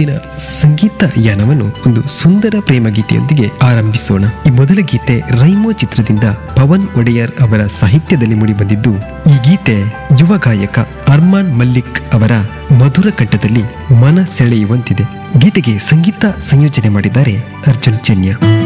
ಇಂದಿನ ಸಂಗೀತ ಯಾನವನ್ನು ಒಂದು ಸುಂದರ ಪ್ರೇಮ ಗೀತೆಯೊಂದಿಗೆ ಆರಂಭಿಸೋಣ. ಈ ಮೊದಲ ಗೀತೆ ರೈಮೋ ಚಿತ್ರದಿಂದ ಪವನ್ ಒಡೆಯರ್ ಅವರ ಸಾಹಿತ್ಯದಲ್ಲಿ ಮೂಡಿಬಂದಿದ್ದು, ಈ ಗೀತೆ ಯುವ ಗಾಯಕ ಅರ್ಮಾನ್ ಮಲ್ಲಿಕ್ ಅವರ ಮಧುರ ಕಂಠದಲ್ಲಿ ಮನ ಸೆಳೆಯುವಂತಿದೆ. ಗೀತೆಗೆ ಸಂಗೀತ ಸಂಯೋಜನೆ ಮಾಡಿದ್ದಾರೆ ಅರ್ಜುನ್ ಜನ್ಯ.